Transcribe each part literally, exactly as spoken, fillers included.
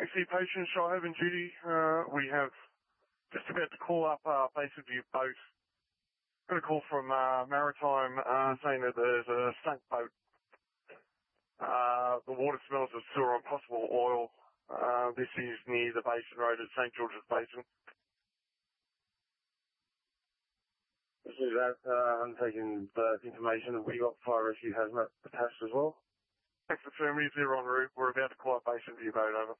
A C patient, Shoaib duty. Uh, we have just about to call up uh, basically a boat. Got a call from uh, Maritime uh, saying that there's a sunk boat. Uh, the water smells of sewer and possible oil. Uh, this is near the Basin Road at Saint George's Basin. This is that. Uh, I'm taking the information that we got fire rescue hazmat attached as well. Thanks for affirmative, zero en route. We're about to call up Basin for your boat, over.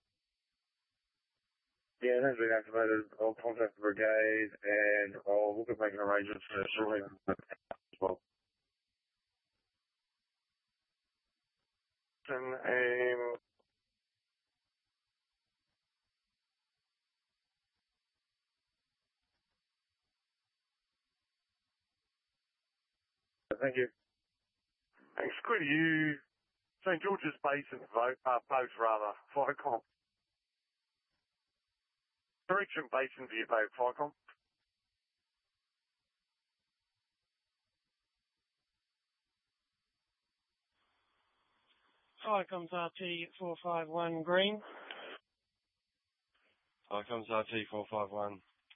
Yeah, it has been activated. I'll contact the brigade and I'll look at making arrangements for shortly as well. And, um, Thank you. thanks, Quid, you Saint George's Basin vote, uh, boat rather, FICOM. Direction Basin for your boat, FICOM. FICOM's R T four five one green. FICOM's R T four five one.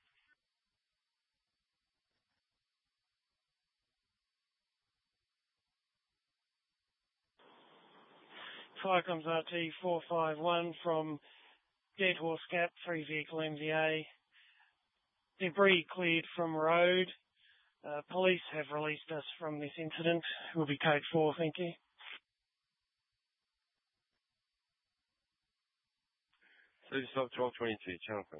FICOM's R T four five one from Dead Horse Gap, three vehicle M V A. Debris cleared from road. Uh, police have released us from this incident. Will be code four, thank you. So just stop twelve twenty-two, channel three.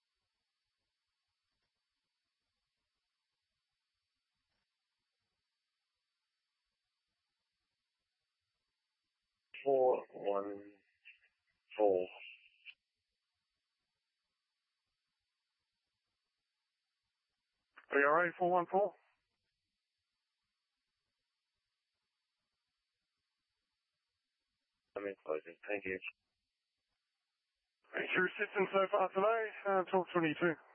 Four one four. B R A four one four. I'm in closing. Thank you. Thanks for your assistance so far today. Uh, twelve twenty-two.